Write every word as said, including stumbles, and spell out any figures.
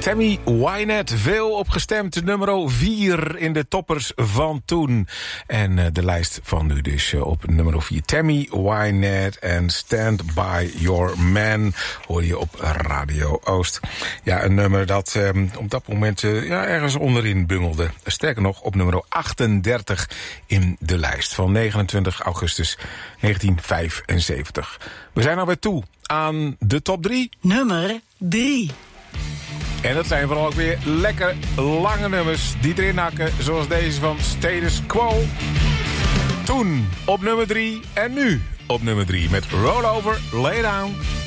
Tammy Wynette, veel opgestemd, nummer vier in de toppers van toen. En uh, de lijst van nu dus uh, op nummer vier. Tammy Wynette en Stand By Your Man hoor je op Radio Oost. Ja, een nummer dat uh, op dat moment uh, ja, ergens onderin bungelde. Sterker nog, op nummer achtendertig in de lijst van negenentwintig augustus negentien vijfenzeventig. We zijn alweer toe aan de top drie. Nummer drie. En dat zijn vooral ook weer lekker lange nummers die erin hakken. Zoals deze van Status Quo. Toen op nummer drie en nu op nummer drie met Roll Over, Lay Down.